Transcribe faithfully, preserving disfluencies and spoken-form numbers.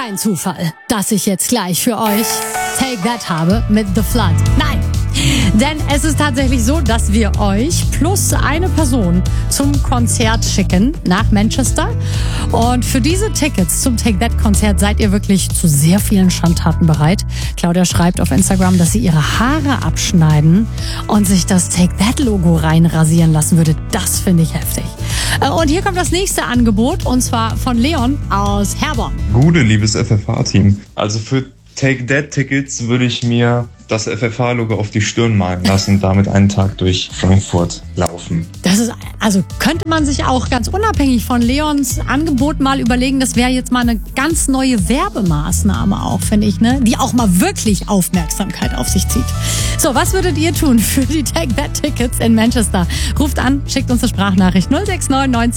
kein Zufall, dass ich jetzt gleich für euch Take That habe mit The Flood. Nein! Denn es ist tatsächlich so, dass wir euch plus eine Person zum Konzert schicken nach Manchester. Und für diese Tickets zum Take That Konzert seid ihr wirklich zu sehr vielen Schandtaten bereit. Claudia schreibt auf Instagram, dass sie ihre Haare abschneiden und sich das Take That Logo reinrasieren lassen würde. Das finde ich heftig. Und hier kommt das nächste Angebot, und zwar von Leon aus Herborn. Gute, liebes F F H-Team. Also für Take That Tickets würde ich mir das F F H-Logo auf die Stirn malen lassen und damit einen Tag durch Frankfurt laufen. Das ist, also könnte man sich auch ganz unabhängig von Leons Angebot mal überlegen, das wäre jetzt mal eine ganz neue Werbemaßnahme auch, finde ich, ne? Die auch mal wirklich Aufmerksamkeit auf sich zieht. So, was würdet ihr tun für die Take That Tickets in Manchester? Ruft an, schickt uns eine Sprachnachricht null sechs neun neun